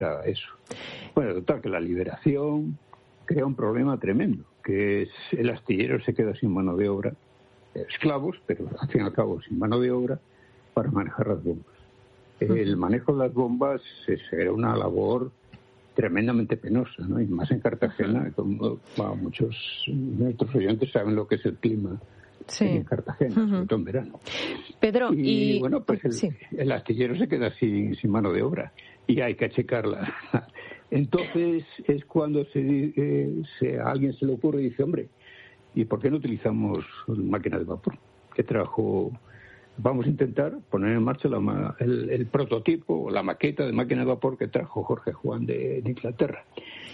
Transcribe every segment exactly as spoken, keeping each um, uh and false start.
era eso. Bueno, total, que la liberación crea un problema tremendo, que es el astillero se queda sin mano de obra, esclavos, pero al fin y al cabo sin mano de obra, para manejar las bombas. El manejo de las bombas es, era una labor tremendamente penosa, ¿no? Y más en Cartagena, como bueno, muchos de nuestros oyentes saben lo que es el clima sí. en Cartagena, uh-huh. sobre todo en verano. Pedro, y, y bueno, pues el, sí. el astillero se queda sin, sin mano de obra y hay que achecarla. Entonces es cuando se, eh, se, a alguien se le ocurre y dice, hombre, ¿y por qué no utilizamos máquina de vapor? Que trajo... Vamos a intentar poner en marcha la, el, el prototipo o la maqueta de máquina de vapor que trajo Jorge Juan de, de Inglaterra.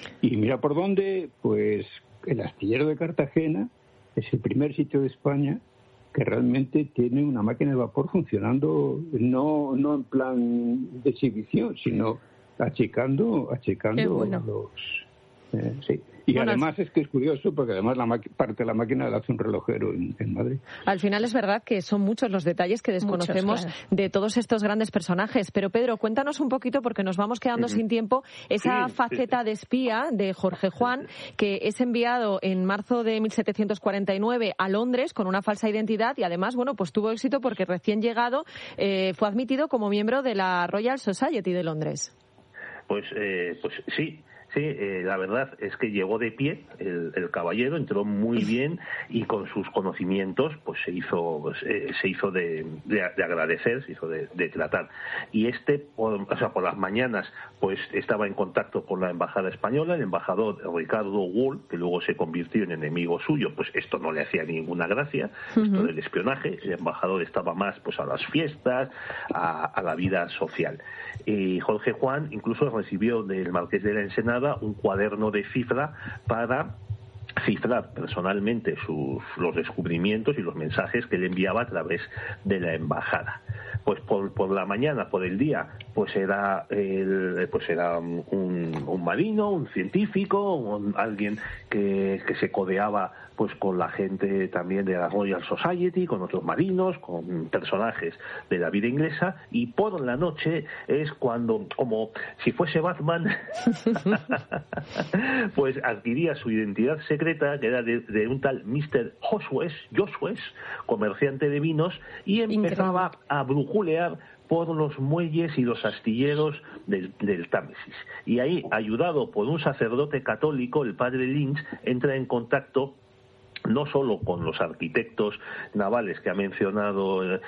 Y mira por dónde, pues el astillero de Cartagena es el primer sitio de España que realmente tiene una máquina de vapor funcionando no no en plan de exhibición, sino achicando, achicando bueno. los... Eh, sí. Y bueno, además es que es curioso porque además la maqu- parte de la máquina la hace un relojero en, en Madrid. Al final es verdad que son muchos los detalles que desconocemos muchos, claro. de todos estos grandes personajes. Pero Pedro, cuéntanos un poquito, porque nos vamos quedando uh-huh. sin tiempo, esa sí, faceta sí. de espía de Jorge Juan, que es enviado en marzo de mil setecientos cuarenta y nueve a Londres con una falsa identidad y además, bueno, pues tuvo éxito porque recién llegado eh, fue admitido como miembro de la Royal Society de Londres. Pues, eh, pues sí. Sí, eh, la verdad es que llegó de pie el, el caballero, entró muy bien y con sus conocimientos pues se hizo pues, eh, se hizo de, de, de agradecer, se hizo de, de tratar. Y este, por, o sea, por las mañanas pues estaba en contacto con la embajada española, el embajador Ricardo Wool, que luego se convirtió en enemigo suyo, pues esto no le hacía ninguna gracia, uh-huh. esto del espionaje. El embajador estaba más pues a las fiestas, a, a la vida social. Y Jorge Juan incluso recibió del Marqués de la Ensenada un cuaderno de cifra para cifrar personalmente sus, los descubrimientos y los mensajes que le enviaba a través de la embajada. Pues por, por la mañana, por el día, pues era el, pues era un, un marino, un científico, un, alguien que, que se codeaba pues con la gente también de la Royal Society, con otros marinos, con personajes de la vida inglesa, y por la noche es cuando, como si fuese Batman, pues adquiría su identidad secreta, que era de, de un tal mister Josué, Josué, comerciante de vinos, y empezaba Increíble. a brujulear por los muelles y los astilleros del, del Támesis. Y ahí, ayudado por un sacerdote católico, el padre Lynch, entra en contacto no solo con los arquitectos navales que ha mencionado eh,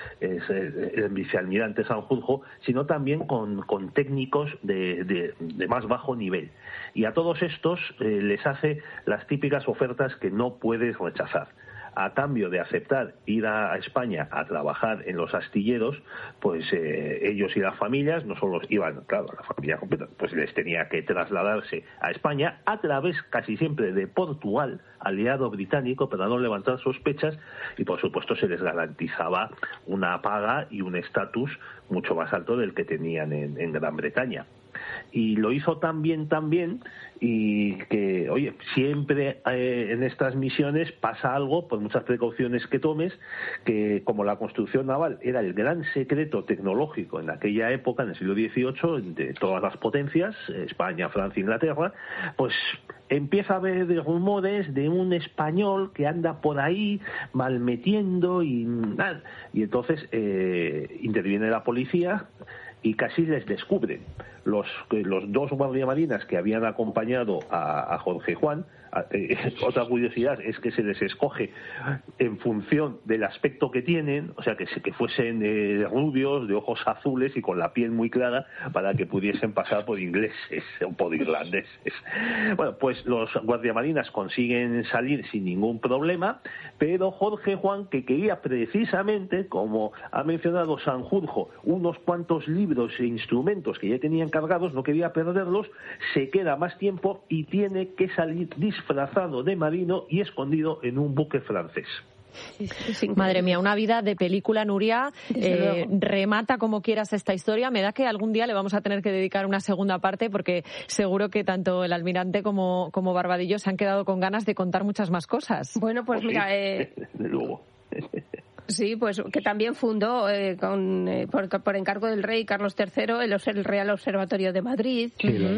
el vicealmirante Sanjurjo, sino también con, con técnicos de, de, de más bajo nivel. Y a todos estos eh, les hace las típicas ofertas que no puedes rechazar. A cambio de aceptar ir a España a trabajar en los astilleros, pues eh, ellos y las familias no solo iban, claro, la familia completa, pues les tenía que trasladarse a España a través casi siempre de Portugal, aliado británico, para no levantar sospechas, y por supuesto se les garantizaba una paga y un estatus mucho más alto del que tenían en, en Gran Bretaña. Y lo hizo tan bien, tan bien, y que, oye, siempre eh, en estas misiones pasa algo, por muchas precauciones que tomes, que como la construcción naval era el gran secreto tecnológico en aquella época, en el siglo dieciocho, de todas las potencias, España, Francia, Inglaterra, pues empieza a haber rumores de un español que anda por ahí malmetiendo y nada. Y entonces eh, interviene la policía y casi les descubren. Los, los dos guardiamarinas que habían acompañado a, a Jorge Juan, a, eh, otra curiosidad es que se les escoge en función del aspecto que tienen, o sea, que, que fuesen eh, rubios, de ojos azules y con la piel muy clara, para que pudiesen pasar por ingleses o por irlandeses. Bueno, pues los guardiamarinas consiguen salir sin ningún problema, pero Jorge Juan, que quería precisamente, como ha mencionado Sanjurjo, unos cuantos libros e instrumentos que ya tenían cargados, no quería perderlos, se queda más tiempo y tiene que salir disfrazado de marino y escondido en un buque francés. Madre mía, una vida de película, Nuria. Eh, remata como quieras esta historia. Me da que algún día le vamos a tener que dedicar una segunda parte, porque seguro que tanto el almirante como, como Barbadillo se han quedado con ganas de contar muchas más cosas. Bueno, pues Pues mira... sí, Eh... de luego. Sí, pues que también fundó eh, con, eh, por, por encargo del rey Carlos tercero el, el Real Observatorio de Madrid. Sí,